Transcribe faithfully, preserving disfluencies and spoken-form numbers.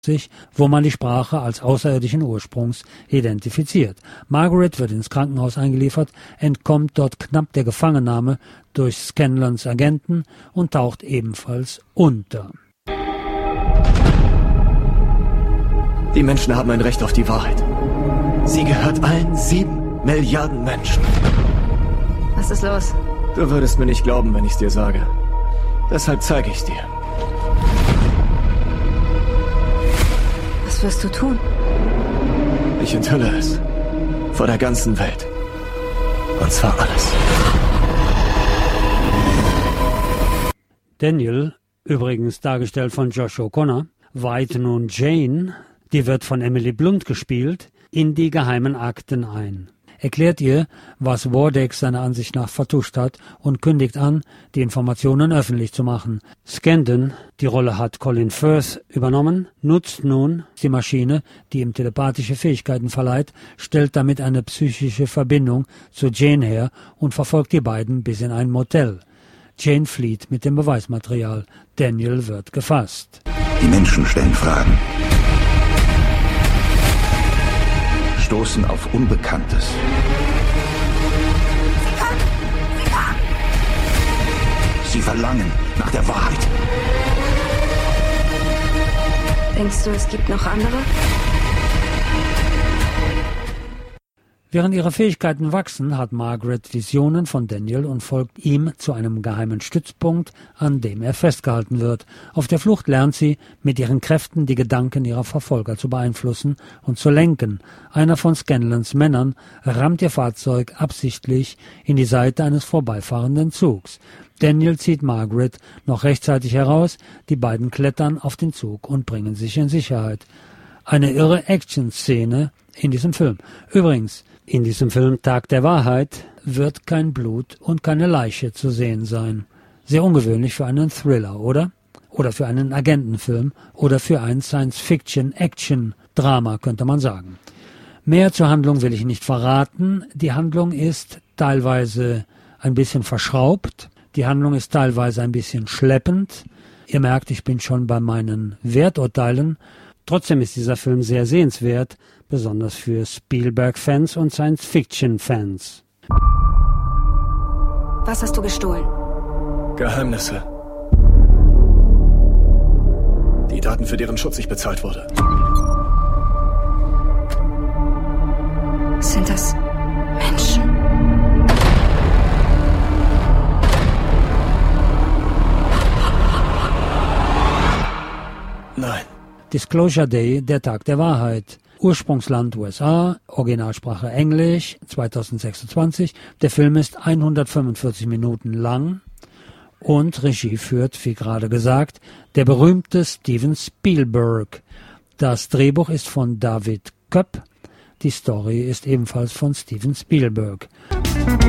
wo man die Sprache als außerirdischen Ursprungs identifiziert. Margaret wird ins Krankenhaus eingeliefert, entkommt dort knapp der Gefangennahme durch Scanlons Agenten und taucht ebenfalls unter. Die Menschen haben ein Recht auf die Wahrheit. Sie gehört allen sieben Milliarden Menschen. Was ist los? Du würdest mir nicht glauben, wenn ich es dir sage. Deshalb zeige ich es dir. Was wirst du tun? Ich enthülle es. Vor der ganzen Welt. Und zwar alles. Daniel, übrigens dargestellt von Josh O'Connor, weiht nun Jane, die wird von Emily Blunt gespielt, in die geheimen Akten ein. Erklärt ihr, was Wardeck seiner Ansicht nach vertuscht hat und kündigt an, die Informationen öffentlich zu machen. Scandon, die Rolle hat Colin Firth übernommen, nutzt nun die Maschine, die ihm telepathische Fähigkeiten verleiht, stellt damit eine psychische Verbindung zu Jane her und verfolgt die beiden bis in ein Motel. Jane flieht mit dem Beweismaterial. Daniel wird gefasst. Die Menschen stellen Fragen. Stoßen auf Unbekanntes. Sie verlangen nach der Wahrheit. Denkst du, es gibt noch andere? Während ihre Fähigkeiten wachsen, hat Margaret Visionen von Daniel und folgt ihm zu einem geheimen Stützpunkt, an dem er festgehalten wird. Auf der Flucht lernt sie, mit ihren Kräften die Gedanken ihrer Verfolger zu beeinflussen und zu lenken. Einer von Scanlons Männern rammt ihr Fahrzeug absichtlich in die Seite eines vorbeifahrenden Zugs. Daniel zieht Margaret noch rechtzeitig heraus, die beiden klettern auf den Zug und bringen sich in Sicherheit. Eine irre Action-Szene in diesem Film. Übrigens, in diesem Film Tag der Wahrheit wird kein Blut und keine Leiche zu sehen sein. Sehr ungewöhnlich für einen Thriller, oder? Oder für einen Agentenfilm oder für ein Science-Fiction-Action-Drama, könnte man sagen. Mehr zur Handlung will ich nicht verraten. Die Handlung ist teilweise ein bisschen verschraubt. Die Handlung ist teilweise ein bisschen schleppend. Ihr merkt, ich bin schon bei meinen Werturteilen. Trotzdem ist dieser Film sehr sehenswert, besonders für Spielberg-Fans und Science-Fiction-Fans. Was hast du gestohlen? Geheimnisse. Die Daten, für deren Schutz ich bezahlt wurde. Sind das Menschen? Nein. Disclosure Day, der Tag der Wahrheit. Ursprungsland U S A, Originalsprache Englisch, zweitausendsechsundzwanzig. Der Film ist hundertfünfundvierzig Minuten lang und Regie führt, wie gerade gesagt, der berühmte Steven Spielberg. Das Drehbuch ist von David Koepp. Die Story ist ebenfalls von Steven Spielberg.